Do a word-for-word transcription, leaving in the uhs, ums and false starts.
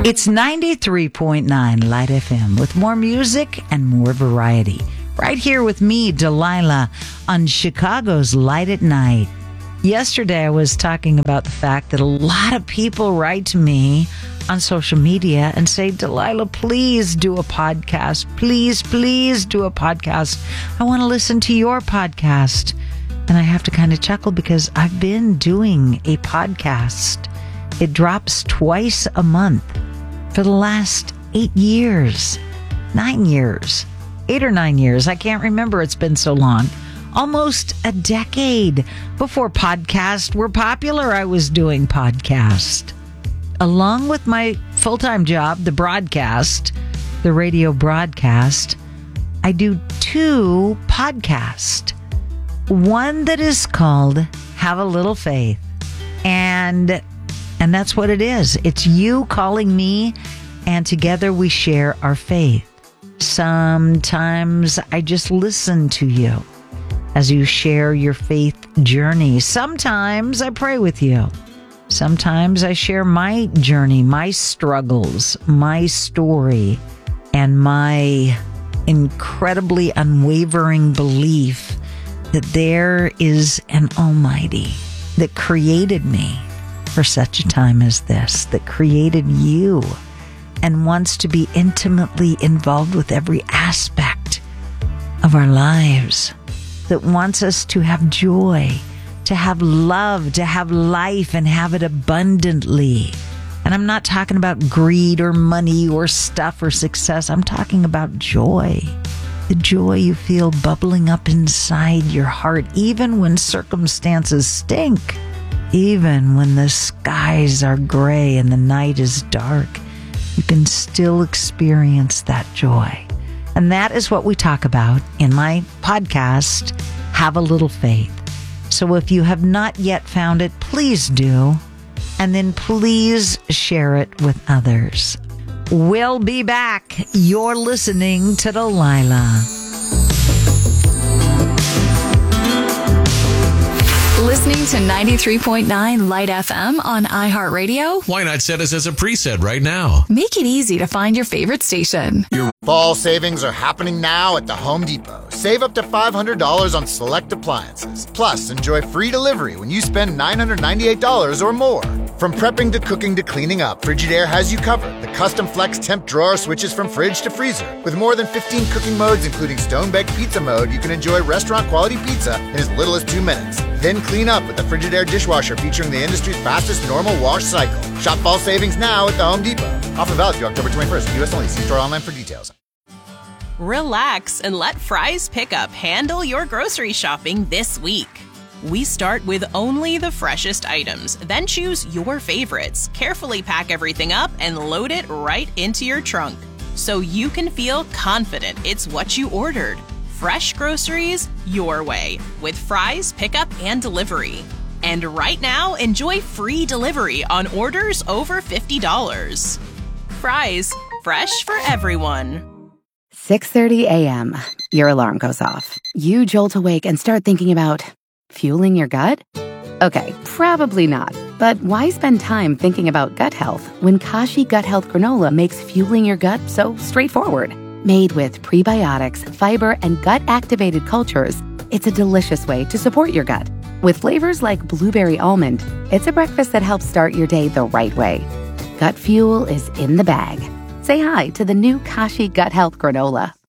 It's ninety-three point nine Light F M with more music and more variety. Right here with me, Delilah, on Chicago's Light at Night. Yesterday, I was talking about the fact that a lot of people write to me on social media and say, Delilah, please do a podcast. Please, please do a podcast. I want to listen to your podcast. And I have to kind of chuckle because I've been doing a podcast. It drops twice a month for the last eight years, nine years, eight or nine years. I can't remember. It's been so long. Almost a decade before podcasts were popular. I was doing podcast. Along with my full-time job, the broadcast, the radio broadcast, I do two podcasts. One that is called Have a Little Faith. And and that's what it is. It's you calling me, and together we share our faith. Sometimes I just listen to you as you share your faith journey. Sometimes I pray with you. Sometimes I share my journey, my struggles, my story, and my incredibly unwavering belief that there is an Almighty that created me for such a time as this, that created you and wants to be intimately involved with every aspect of our lives, that wants us to have joy, to have love, to have life and have it abundantly. And I'm not talking about greed or money or stuff or success. I'm talking about joy. The joy you feel bubbling up inside your heart, even when circumstances stink, even when the skies are gray and the night is dark, you can still experience that joy. And that is what we talk about in my podcast, Have a Little Faith. So if you have not yet found it, please do. And then please share it with others. We'll be back. You're listening to Delilah. Listening to ninety-three point nine Light F M on iHeartRadio? Why not set us as a preset right now? Make it easy to find your favorite station. Your fall savings are happening now at the Home Depot. Save up to five hundred dollars on select appliances. Plus, enjoy free delivery when you spend nine hundred ninety-eight dollars or more. From prepping to cooking to cleaning up, Frigidaire has you covered. The custom flex temp drawer switches from fridge to freezer. With more than fifteen cooking modes, including stone-baked pizza mode, you can enjoy restaurant-quality pizza in as little as two minutes. Then clean up with the Frigidaire dishwasher featuring the industry's fastest normal wash cycle. Shop fall savings now at the Home Depot. Offer valid through October twenty-first. U S only. See store online for details. Relax and let Fry's Pickup handle your grocery shopping this week. We start with only the freshest items, then choose your favorites, carefully pack everything up, and load it right into your trunk, so you can feel confident it's what you ordered. Fresh groceries your way with Fry's Pickup and Delivery. And right now, enjoy free delivery on orders over fifty dollars. Fry's, fresh for everyone. six thirty a.m. Your alarm goes off. You jolt awake and start thinking about fueling your gut? Okay, probably not. But why spend time thinking about gut health when Kashi Gut Health Granola makes fueling your gut so straightforward? Made with prebiotics, fiber, and gut-activated cultures, it's a delicious way to support your gut. With flavors like blueberry almond, it's a breakfast that helps start your day the right way. Gut fuel is in the bag. Say hi to the new Kashi Gut Health Granola.